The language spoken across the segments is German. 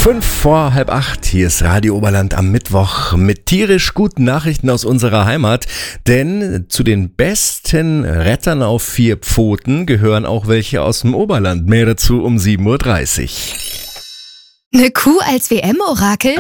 7:05, hier ist Radio Oberland am Mittwoch mit tierisch guten Nachrichten aus unserer Heimat, denn zu den besten Rettern auf 4 Pfoten gehören auch welche aus dem Oberland. Mehr dazu um 7:30 Uhr. Eine Kuh als WM-Orakel?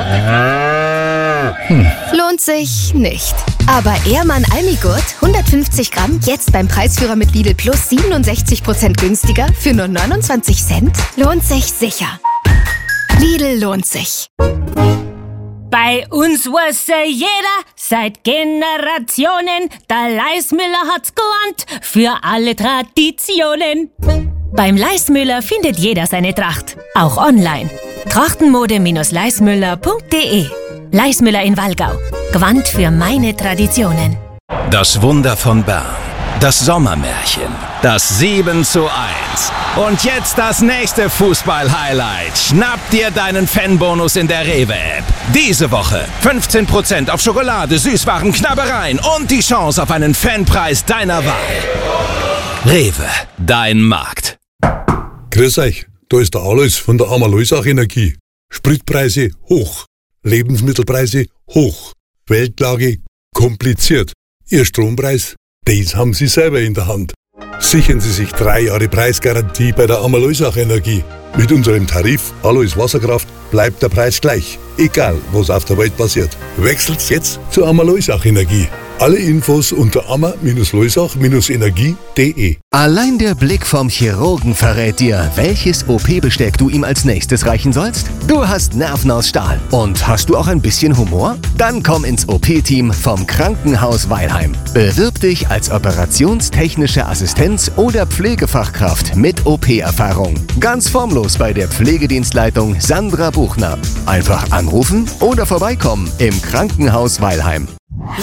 Lohnt sich nicht. Aber Ehrmann Almigurt, 150 Gramm, jetzt beim Preisführer mit Lidl Plus 67% günstiger für nur 29 Cent? Lohnt sich sicher. Lidl lohnt sich. Bei uns wusste jeder seit Generationen, der Leismüller hat's gelernt für alle Traditionen. Beim Leismüller findet jeder seine Tracht, auch online. Trachtenmode-leismüller.de. Leismüller in Wallgau. Gewand für meine Traditionen. Das Wunder von Bern. Das Sommermärchen. Das 7:1. Und jetzt das nächste Fußball-Highlight. Schnapp dir deinen Fanbonus in der Rewe-App. Diese Woche 15% auf Schokolade, Süßwaren, Knabbereien und die Chance auf einen Fanpreis deiner Wahl. Rewe, dein Markt. Grüß euch, da ist der Alois von der Amaloisach Energie. Spritpreise hoch, Lebensmittelpreise hoch, Weltlage kompliziert. Ihr Strompreis, das haben Sie selber in der Hand. Sichern Sie sich 3 Jahre Preisgarantie bei der Amaloisach Energie. Mit unserem Tarif Alois Wasserkraft bleibt der Preis gleich, egal was auf der Welt passiert. Wechselt jetzt zur Amaloisach Energie. Alle Infos unter amma-loisach-energie.de. Allein der Blick vom Chirurgen verrät dir, welches OP-Besteck du ihm als nächstes reichen sollst. Du hast Nerven aus Stahl. Und hast du auch ein bisschen Humor? Dann komm ins OP-Team vom Krankenhaus Weilheim. Bewirb dich als operationstechnische Assistenz oder Pflegefachkraft mit OP-Erfahrung. Ganz formlos bei der Pflegedienstleitung Sandra Buchner. Einfach anrufen oder vorbeikommen im Krankenhaus Weilheim.